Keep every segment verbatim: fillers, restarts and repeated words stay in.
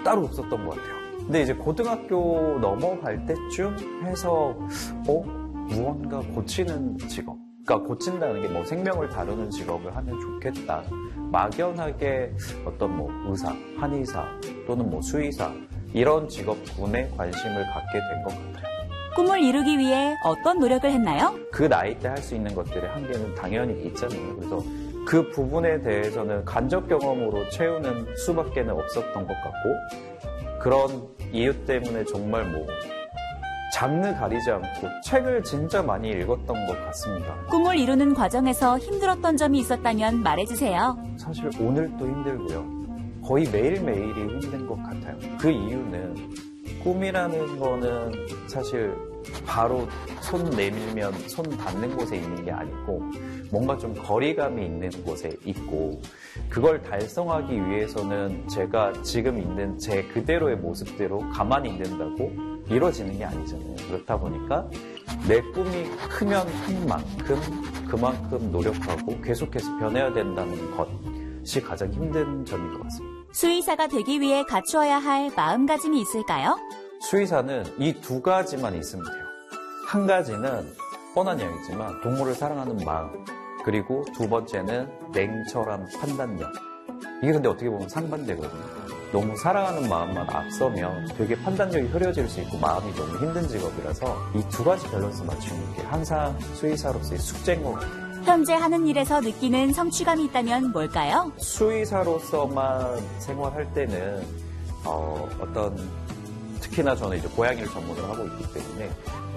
따로 없었던 것 같아요. 근데 이제 고등학교 넘어갈 때쯤 해서 어? 무언가 고치는 직업, 그러니까 고친다는 게 뭐 생명을 다루는 직업을 하면 좋겠다. 막연하게 어떤 뭐 의사, 한의사 또는 뭐 수의사 이런 직업군에 관심을 갖게 된 것 같아요. 꿈을 이루기 위해 어떤 노력을 했나요? 그 나이 때 할 수 있는 것들의 한계는 당연히 있잖아요. 그래서 그 부분에 대해서는 간접 경험으로 채우는 수밖에 없었던 것 같고, 그런 이유 때문에 정말 뭐 장르 가리지 않고 책을 진짜 많이 읽었던 것 같습니다. 꿈을 이루는 과정에서 힘들었던 점이 있었다면 말해주세요. 사실 오늘도 힘들고요. 거의 매일매일이 힘든 것 같아요. 그 이유는 꿈이라는 거는 사실 바로 손 내밀면 손 닿는 곳에 있는 게 아니고 뭔가 좀 거리감이 있는 곳에 있고, 그걸 달성하기 위해서는 제가 지금 있는 제 그대로의 모습대로 가만히 있는다고 이루어지는 게 아니잖아요. 그렇다 보니까 내 꿈이 크면 큰 만큼 그만큼 노력하고 계속해서 변해야 된다는 것이 가장 힘든 점인 것 같습니다. 수의사가 되기 위해 갖추어야 할 마음가짐이 있을까요? 수의사는 이 두 가지만 있으면 돼요. 한 가지는 뻔한 이야기지만 동물을 사랑하는 마음, 그리고 두 번째는 냉철한 판단력. 이게 근데 어떻게 보면 상반되거든요. 너무 사랑하는 마음만 앞서면 되게 판단력이 흐려질 수 있고 마음이 너무 힘든 직업이라서 이 두 가지 밸런스 맞추는 게 항상 수의사로서의 숙제인 것 같아요. 현재 하는 일에서 느끼는 성취감이 있다면 뭘까요? 수의사로서만 생활할 때는 어, 어떤 특히나 저는 이제 고양이를 전문으로 하고 있기 때문에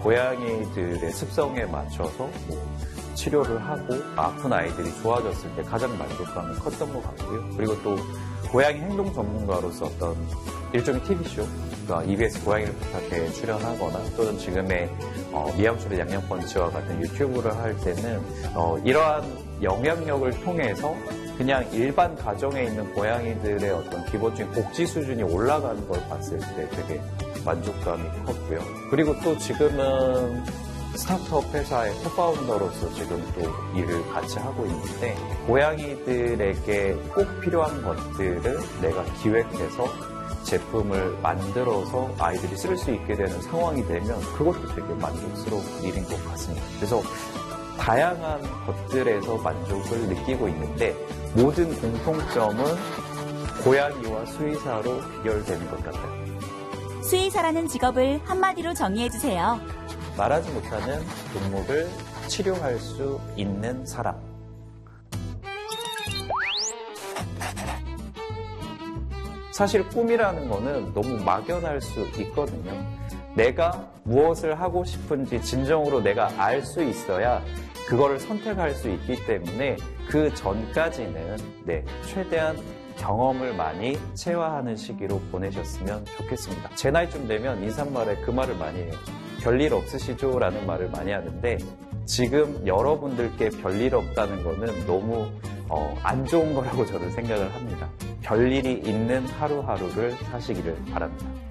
고양이들의 습성에 맞춰서 뭐 치료를 하고 아픈 아이들이 좋아졌을 때 가장 만족감이 컸던 것 같고요. 그리고 또 고양이 행동 전문가로서 어떤 일종의 티비쇼, 그러니까 이비에스 고양이를 부탁해 출연하거나 또는 지금의 어, 미양출의 양양펀치와 같은 유튜브를 할 때는 어, 이러한 영향력을 통해서 그냥 일반 가정에 있는 고양이들의 어떤 기본적인 복지 수준이 올라가는 걸 봤을 때 되게 만족감이 컸고요. 그리고 또 지금은 스타트업 회사의 코파운더로서 지금 또 일을 같이 하고 있는데, 고양이들에게 꼭 필요한 것들을 내가 기획해서 제품을 만들어서 아이들이 쓸 수 있게 되는 상황이 되면 그것도 되게 만족스러운 일인 것 같습니다. 그래서 다양한 것들에서 만족을 느끼고 있는데 모든 공통점은 고양이와 수의사로 비결되는 것 같아요. 수의사라는 직업을 한마디로 정의해주세요. 말하지 못하는 동물을 치료할 수 있는 사람. 사실 꿈이라는 거는 너무 막연할 수 있거든요. 내가 무엇을 하고 싶은지 진정으로 내가 알 수 있어야 그거를 선택할 수 있기 때문에 그 전까지는 네, 최대한 경험을 많이 체화하는 시기로 보내셨으면 좋겠습니다. 제 나이쯤 되면 인사말에 그 말을 많이 해요. 별일 없으시죠? 라는 말을 많이 하는데 지금 여러분들께 별일 없다는 거는 너무 어, 안 좋은 거라고 저는 생각을 합니다. 별일이 있는 하루하루를 사시기를 바랍니다.